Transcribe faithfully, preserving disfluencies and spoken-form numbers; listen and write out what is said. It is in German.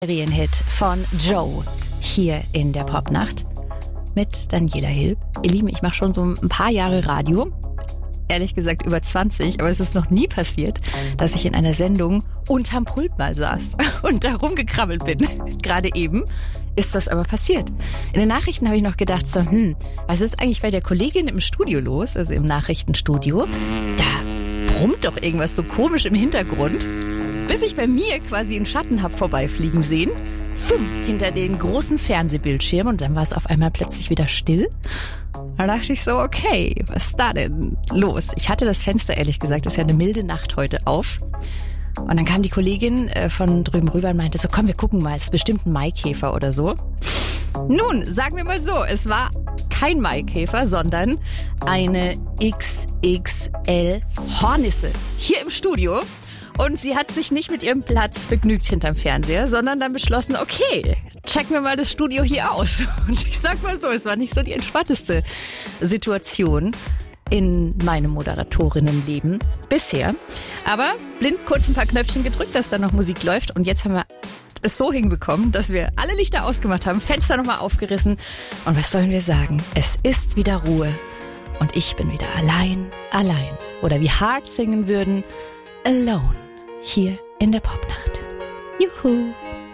Serienhit von Joe hier in der Popnacht mit Daniela Hilb. Ihr Lieben, ich mache schon so ein paar Jahre Radio, ehrlich gesagt über zwanzig, aber es ist noch nie passiert, dass ich in einer Sendung unterm Pult mal saß und da rumgekrabbelt bin. Gerade eben ist das aber passiert. In den Nachrichten habe ich noch gedacht, so, hm, was ist eigentlich bei der Kollegin im Studio los, also im Nachrichtenstudio? Da brummt doch irgendwas so komisch im Hintergrund. Bis ich bei mir quasi einen Schatten hab vorbeifliegen sehen, fumm, hinter den großen Fernsehbildschirmen, und dann war es auf einmal plötzlich wieder still. Da dachte ich so, okay, was ist da denn los? Ich hatte das Fenster, ehrlich gesagt, ist ja eine milde Nacht heute, auf. Und dann kam die Kollegin äh, von drüben rüber und meinte so, komm, wir gucken mal, es ist bestimmt ein Maikäfer oder so. Nun, sagen wir mal so, es war kein Maikäfer, sondern eine X X L Hornisse hier im Studio. Und sie hat sich nicht mit ihrem Platz begnügt hinterm Fernseher, sondern dann beschlossen, okay, checken wir mal das Studio hier aus. Und ich sag mal so, es war nicht so die entspannteste Situation in meinem Moderatorinnenleben bisher. Aber blind kurz ein paar Knöpfchen gedrückt, dass da noch Musik läuft. Und jetzt haben wir es so hinbekommen, dass wir alle Lichter ausgemacht haben, Fenster nochmal aufgerissen. Und was sollen wir sagen? Es ist wieder Ruhe. Und ich bin wieder allein, allein. Oder wie Hart singen würden, alone. Hier in der Popnacht. Juhu!